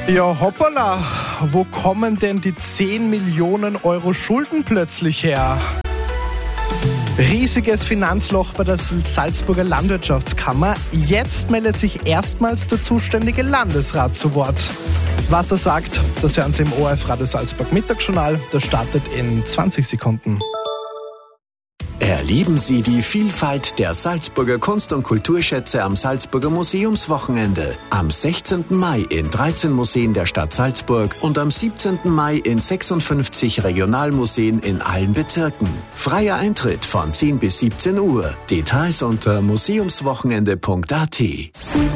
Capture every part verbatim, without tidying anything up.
Ja, hoppala, wo kommen denn die zehn Millionen Euro Schulden plötzlich her? Riesiges Finanzloch bei der Salzburger Landwirtschaftskammer. Jetzt meldet sich erstmals der zuständige Landesrat zu Wort. Was er sagt, das hören Sie im O R F-Radio Salzburg Mittagsjournal. Das startet in zwanzig Sekunden. Erleben Sie die Vielfalt der Salzburger Kunst- und Kulturschätze am Salzburger Museumswochenende. Am sechzehnten Mai in dreizehn Museen der Stadt Salzburg und am siebzehnten Mai in sechsundfünfzig Regionalmuseen in allen Bezirken. Freier Eintritt von zehn bis siebzehn Uhr. Details unter museumswochenende punkt a t.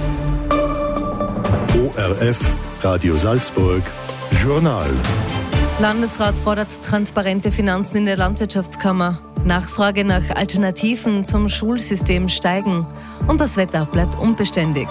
O R F Radio Salzburg Journal. Landesrat fordert transparente Finanzen in der Landwirtschaftskammer. Nachfrage nach Alternativen zum Schulsystem steigen und das Wetter bleibt unbeständig.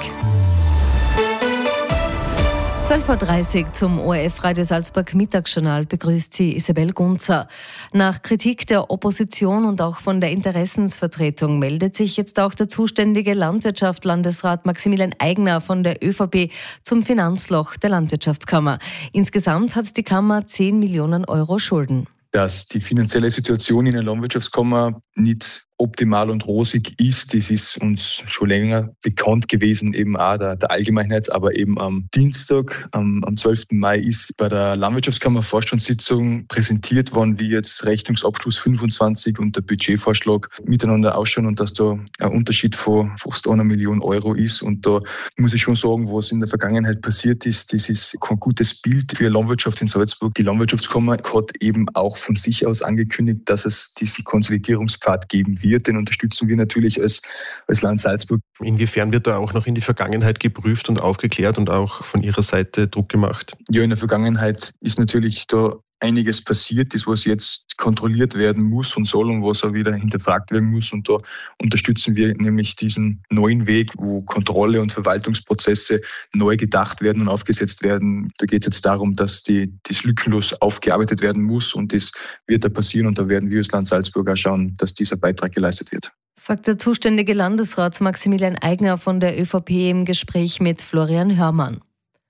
zwölf Uhr dreißig zum O R F-Radio Salzburg Mittagsjournal begrüßt Sie Isabel Gunzer. Nach Kritik der Opposition und auch von der Interessensvertretung meldet sich jetzt auch der zuständige Landwirtschaft Landesrat Maximilian Aigner von der ÖVP zum Finanzloch der Landwirtschaftskammer. Insgesamt hat die Kammer zehn Millionen Euro Schulden. Dass die finanzielle Situation in der Landwirtschaftskammer nicht optimal und rosig ist, das ist uns schon länger bekannt gewesen, eben auch der, der Allgemeinheit. Aber eben am Dienstag, am, am zwölften Mai, ist bei der Landwirtschaftskammer Vorstandssitzung präsentiert worden, wie jetzt Rechnungsabschluss fünfundzwanzig und der Budgetvorschlag miteinander ausschauen und dass da ein Unterschied von fast einer Million Euro ist. Und da muss ich schon sagen, was in der Vergangenheit passiert ist, das ist kein gutes Bild für Landwirtschaft in Salzburg. Die Landwirtschaftskammer hat eben auch von sich aus angekündigt, dass es diesen Konsolidierungspfad geben wird. Den unterstützen wir natürlich als, als Land Salzburg. Inwiefern wird da auch noch in die Vergangenheit geprüft und aufgeklärt und auch von Ihrer Seite Druck gemacht? Ja, in der Vergangenheit ist natürlich da einiges passiert, das was jetzt kontrolliert werden muss und soll und was auch wieder hinterfragt werden muss. Und da unterstützen wir nämlich diesen neuen Weg, wo Kontrolle und Verwaltungsprozesse neu gedacht werden und aufgesetzt werden. Da geht es jetzt darum, dass die, das lückenlos aufgearbeitet werden muss und das wird da passieren und da werden wir als Land Salzburg auch schauen, dass dieser Beitrag geleistet wird. Sagt der zuständige Landesrat Maximilian Aigner von der ÖVP im Gespräch mit Florian Hörmann.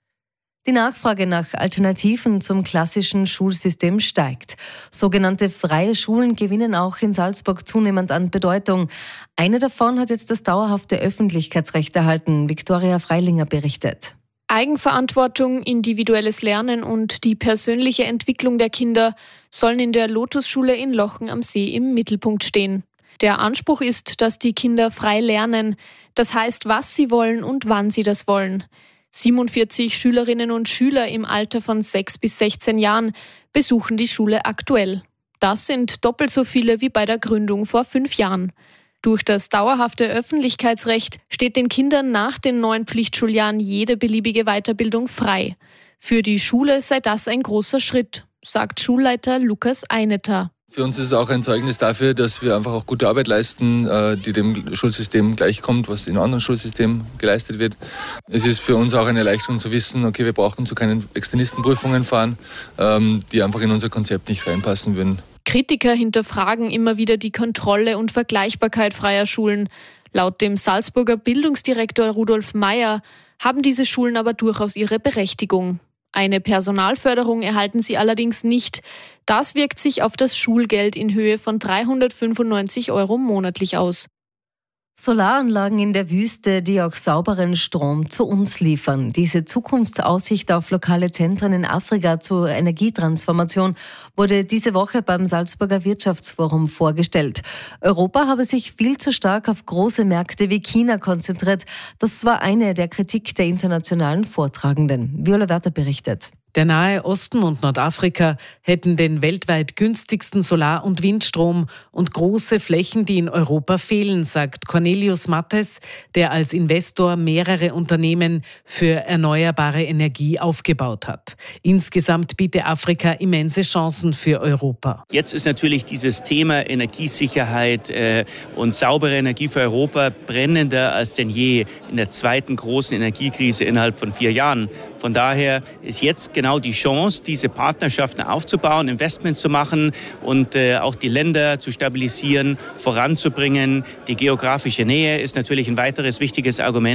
Die Nachfrage nach Alternativen zum klassischen Schulsystem steigt. Sogenannte freie Schulen gewinnen auch in Salzburg zunehmend an Bedeutung. Eine davon hat jetzt das dauerhafte Öffentlichkeitsrecht erhalten. Viktoria Freilinger berichtet. Eigenverantwortung, individuelles Lernen und die persönliche Entwicklung der Kinder sollen in der Lotusschule in Lochen am See im Mittelpunkt stehen. Der Anspruch ist, dass die Kinder frei lernen. Das heißt, was sie wollen und wann sie das wollen. siebenundvierzig Schülerinnen und Schüler im Alter von sechs bis sechzehn Jahren besuchen die Schule aktuell. Das sind doppelt so viele wie bei der Gründung vor fünf Jahren. Durch das dauerhafte Öffentlichkeitsrecht steht den Kindern nach den neuen Pflichtschuljahren jede beliebige Weiterbildung frei. Für die Schule sei das ein großer Schritt, sagt Schulleiter Lukas Eineter. Für uns ist es auch ein Zeugnis dafür, dass wir einfach auch gute Arbeit leisten, die dem Schulsystem gleichkommt, was in anderen Schulsystemen geleistet wird. Es ist für uns auch eine Erleichterung zu wissen, okay, wir brauchen zu keinen Externistenprüfungen fahren, die einfach in unser Konzept nicht reinpassen würden. Kritiker hinterfragen immer wieder die Kontrolle und Vergleichbarkeit freier Schulen. Laut dem Salzburger Bildungsdirektor Rudolf Meyer haben diese Schulen aber durchaus ihre Berechtigung. Eine Personalförderung erhalten sie allerdings nicht. Das wirkt sich auf das Schulgeld in Höhe von dreihundertfünfundneunzig Euro monatlich aus. Solaranlagen in der Wüste, die auch sauberen Strom zu uns liefern. Diese Zukunftsaussicht auf lokale Zentren in Afrika zur Energietransformation wurde diese Woche beim Salzburger Wirtschaftsforum vorgestellt. Europa habe sich viel zu stark auf große Märkte wie China konzentriert. Das war eine der Kritik der internationalen Vortragenden. Viola Werther berichtet. Der Nahe Osten und Nordafrika hätten den weltweit günstigsten Solar- und Windstrom und große Flächen, die in Europa fehlen, sagt Cornelius Mattes, der als Investor mehrere Unternehmen für erneuerbare Energie aufgebaut hat. Insgesamt biete Afrika immense Chancen für Europa. Jetzt ist natürlich dieses Thema Energiesicherheit äh, und saubere Energie für Europa brennender als denn je in der zweiten großen Energiekrise innerhalb von vier Jahren. Von daher ist jetzt genau die Chance, diese Partnerschaften aufzubauen, Investments zu machen und äh, auch die Länder zu stabilisieren, voranzubringen. Die geografische Nähe ist natürlich ein weiteres wichtiges Argument.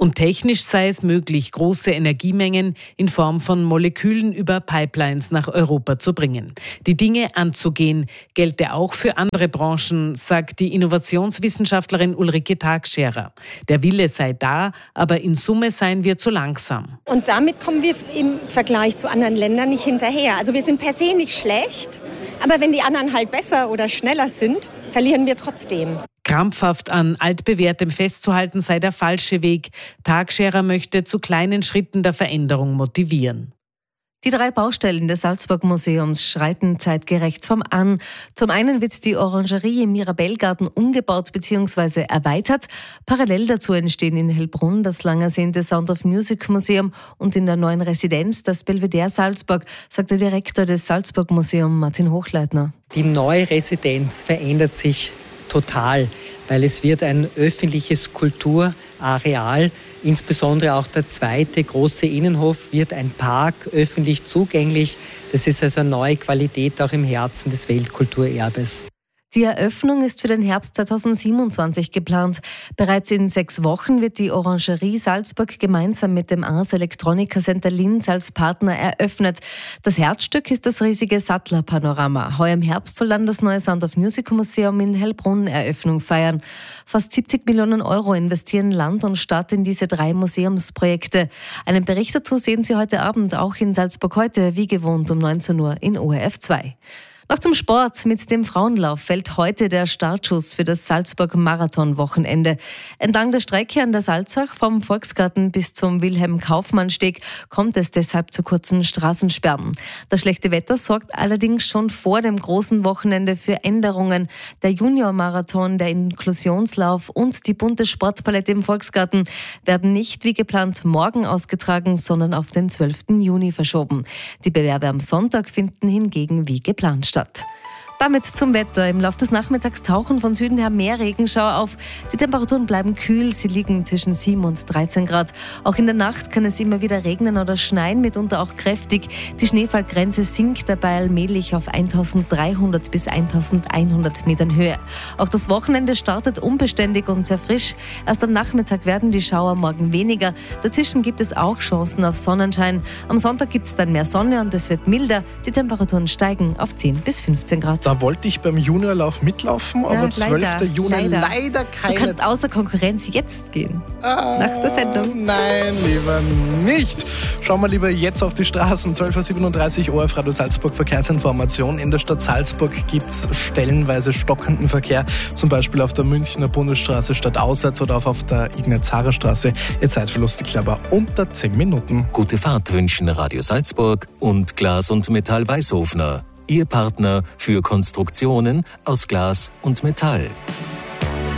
Und technisch sei es möglich, große Energiemengen in Form von Molekülen über Pipelines nach Europa zu bringen. Die Dinge anzugehen, gelte auch für andere Branchen, sagt die Innovationswissenschaftlerin Ulrike Tagscherer. Der Wille sei da, aber in Summe seien wir zu langsam. Und damit kommen wir im Vergleich zu anderen Ländern nicht hinterher. Also wir sind per se nicht schlecht, aber wenn die anderen halt besser oder schneller sind, verlieren wir trotzdem. Krampfhaft an altbewährtem festzuhalten sei der falsche Weg. Tagscherer möchte zu kleinen Schritten der Veränderung motivieren. Die drei Baustellen des Salzburg-Museums schreiten zeitgerecht vom an. Zum einen wird die Orangerie im Mirabellgarten umgebaut bzw. erweitert. Parallel dazu entstehen in Hellbrunn das lang ersehnte Sound of Music Museum und in der neuen Residenz das Belvedere Salzburg, sagt der Direktor des Salzburg-Museums Martin Hochleitner. Die neue Residenz verändert sich total, weil es wird ein öffentliches Kulturareal, insbesondere auch der zweite große Innenhof wird ein Park, öffentlich zugänglich. Das ist also eine neue Qualität auch im Herzen des Weltkulturerbes. Die Eröffnung ist für den Herbst zweitausendsiebenundzwanzig geplant. Bereits in sechs Wochen wird die Orangerie Salzburg gemeinsam mit dem Ars Electronica Center Linz als Partner eröffnet. Das Herzstück ist das riesige Sattler-Panorama. Heuer im Herbst soll dann das neue Sound of Music Museum in Hellbrunn Eröffnung feiern. Fast siebzig Millionen Euro investieren Land und Stadt in diese drei Museumsprojekte. Einen Bericht dazu sehen Sie heute Abend auch in Salzburg heute, wie gewohnt um neunzehn Uhr in O R F zwei. Noch zum Sport. Mit dem Frauenlauf fällt heute der Startschuss für das Salzburg-Marathon-Wochenende. Entlang der Strecke an der Salzach vom Volksgarten bis zum Wilhelm-Kaufmann-Steg kommt es deshalb zu kurzen Straßensperren. Das schlechte Wetter sorgt allerdings schon vor dem großen Wochenende für Änderungen. Der Junior-Marathon, der Inklusionslauf und die bunte Sportpalette im Volksgarten werden nicht wie geplant morgen ausgetragen, sondern auf den zwölften Juni verschoben. Die Bewerbe am Sonntag finden hingegen wie geplant statt. Damit zum Wetter. Im Laufe des Nachmittags tauchen von Süden her mehr Regenschauer auf. Die Temperaturen bleiben kühl, sie liegen zwischen sieben und dreizehn Grad. Auch in der Nacht kann es immer wieder regnen oder schneien, mitunter auch kräftig. Die Schneefallgrenze sinkt dabei allmählich auf eintausenddreihundert bis eintausendeinhundert Metern Höhe. Auch das Wochenende startet unbeständig und sehr frisch. Erst am Nachmittag werden die Schauer morgen weniger. Dazwischen gibt es auch Chancen auf Sonnenschein. Am Sonntag gibt es dann mehr Sonne und es wird milder. Die Temperaturen steigen auf zehn bis fünfzehn Grad. Da wollte ich beim Juniorlauf mitlaufen, aber ja, zwölfter Juni leider. leider keine... Du kannst außer Konkurrenz jetzt gehen, ah, nach der Sendung. Nein, lieber nicht. Schauen wir lieber jetzt auf die Straßen. zwölf Uhr siebenunddreißig O R F Radio Salzburg Verkehrsinformation. In der Stadt Salzburg gibt es stellenweise stockenden Verkehr, zum Beispiel auf der Münchner Bundesstraße stadtauswärts oder auch auf der Ignaz-Zahrer-Straße. Ihr Zeitverlust liegt aber unter zehn Minuten. Gute Fahrt wünschen Radio Salzburg und Glas und Metall Weißhofner. Ihr Partner für Konstruktionen aus Glas und Metall.